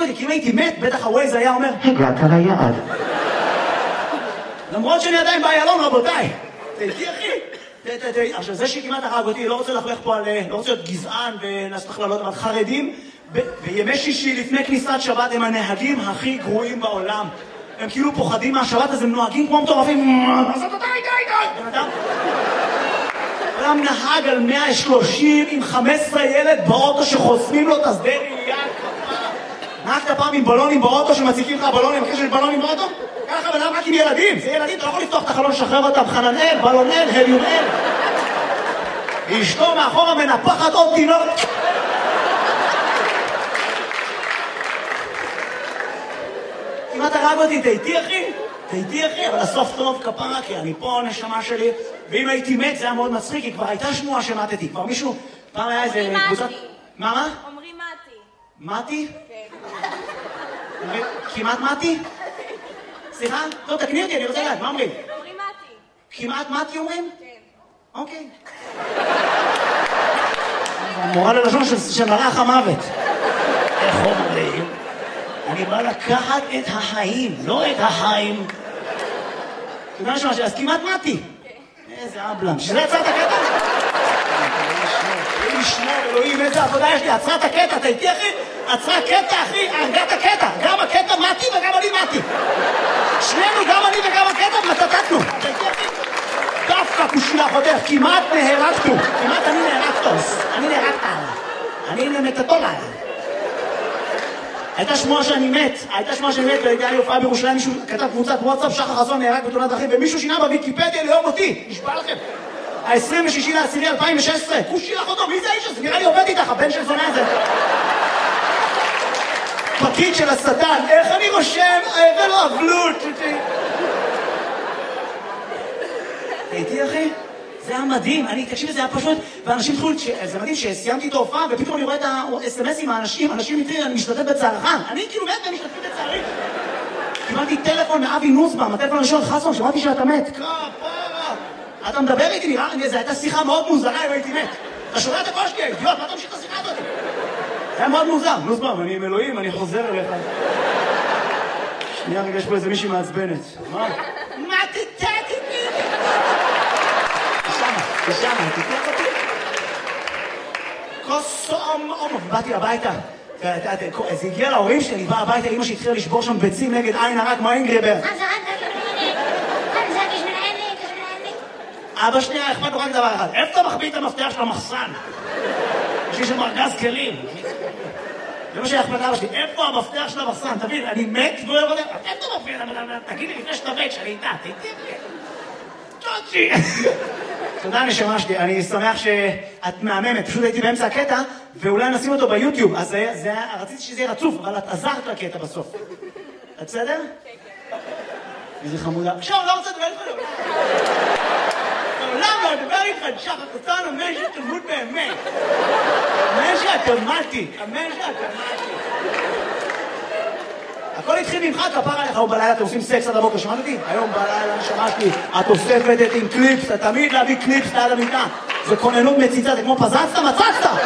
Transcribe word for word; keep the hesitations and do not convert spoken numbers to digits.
אותי, כי אם הייתי מת, בטח הווייז היה אומר, הגעת ליעד. למרות שאני עדיין באיילון, רבותיי. תהייתי, אחי. עכשיו, זה שכמעט הרג אותי, לא רוצה לחלך פה על... לא רוצה להיות גזען ולעשות הכללות, אבל חרדים, בימי שישי לפני כניסת שבת הם הנהגים הכי גרועים בעולם. הם כאילו פוחדים מהשבת, אז הם נוהגים כמו מטורפים. אז אתה די, די, די! בן אדם... אדם נהג על מאה ושלושים עם חמישה עשר ילד באוטו שחוסמים לו את השדה ראייה. נהגת פעם עם בלונים באוטו שמציקים לך בלונים, אחרי שיש בלונים באוטו? ככה בן אדם רק עם ילדים, זה ילדים, אתה לא יכול לפתוח את החלון, לשחרר אותם, חננאל, בלונל, הליומל. אשתו מאחורה מנפחת עוד תינוק. כמעט הרג אותי, תהייתי אחי? תהייתי אחי, אבל הסוף טוב כפרה, כי אני פה נשמה שלי, ואם הייתי מת זה היה מאוד מצחיק, כי כבר הייתה שמועה שמתתי, כבר מישהו, פעם היה איזה קבוצת... מה מה? אומרים מתי. מתי? כן. כמעט מתי? סליחה? טוב, תקני אותי, אני רוצה לדעת, מה אומרים? אומרים מתי. כמעט מתי אומרים? כן. אוקיי. מורה ללשון של מלאך המוות. איך אומרים? אני בא לקחת את החיים, לא את החיים. אתה יודע משהו, אז כמעט מתי. איזה אבלם, שזה יצא את הקטע? אלוהים ישמור, אלוהים, איזה עבודה יש לי, עצרה את הקטע, אתה איתי אחי? עצרה קטע אחי, הרגה את הקטע, גם הקטע מתי וגם אני מתי. שנינו, גם אני וגם הקטע, מצטטנו. אתה איתי אחי? דווקא כושילה חותך, כמעט נהרגתו, כמעט אני נהרגתוס, אני נהרגת עליו, אני נמתתו עליו. הייתה שמועה שאני מת, הייתה שמועה שאני מת, והייתה לי הופעה בירושלים, מישהו כתב קבוצת וואטסאפ, שחר חסון נהרג בתאונת דרכים, ומישהו שינה בוויקיפדיה ליום מותי, נשבע לכם. ה-עשרים ושישה לעשירי אלפיים ושש עשרה, כושי לך אותו, מי זה האיש הזה? נראה לי עובד איתך, הבן של זונה הזה. פקיד של השטן, איך אני רושם, ולא אבלות. הייתי אחי? זה היה מדהים, אני, תקשיב, זה היה פשוט, ואנשים התחילו, זה מדהים שסיימתי את ההופעה, ופתאום אני רואה את ה-אס אם אס עם האנשים, אנשים מתחילים, אני משתתף בצערך, אני כאילו מת והם משתתפים בצערי. קיבלתי טלפון מאבי נוסבאום, הטלפון הראשון, חסון, שמעתי שאתה מת. כפרה, אתה מדבר איתי, נראה לי, זו הייתה שיחה מאוד מוזרה אם הייתי מת. אתה שומע את הקול שלי, אידיוט, מה אתה ממשיך את השיחה הזאת? זה היה מאוד מוזר, נוסבאום, אני עם אלוהים, אני חוזר אליך. שנייה רגע, יש פה איזה מישהי מעצבנת. מה? מה תתתי? תשמע, תתלך אותי. כוס אומ אומ, באתי הביתה. זה הגיע להורים שלי, בא הביתה, אמא שהתחילה לשבור שם ביצים נגד עין הרק, מה אינגריבר? אבא שנייה, אכפת לו רק דבר אחד. איפה אתה מחביא את המפתח של המחסן? יש לי שם ארגז כלים. זה מה שאכפת לאבא שלי. איפה המפתח של המחסן? תבין, אני מת והוא לא יודע. איפה אתה מפתח? תגיד לי לפני שאתה מת, שאני איתה. תהייתי צ'וצ'י. תודה נשמה שלי, אני שמח שאת מהממת, פשוט הייתי באמצע הקטע ואולי נשים אותו ביוטיוב, אז רציתי שזה יהיה רצוף, אבל את עזרת לקטע בסוף. את בסדר? איזה חמודה. עכשיו, לא רוצה לדבר איתך. לעולם לא לדבר איתך, שחר חסון, אמן שתמות באמת. אמן שאתה מתי, אמן שאתה מתי. הכל התחיל ממך, כפר עליך, היום בלילה אתם עושים סקס עד הבוקר, שמעת אותי? היום בלילה שמעתי, את אוספת את עם קליפס, אתה תמיד להביא קליפס ליד המיטה. זה כוננות מציצה, זה כמו פזצת, מצצת!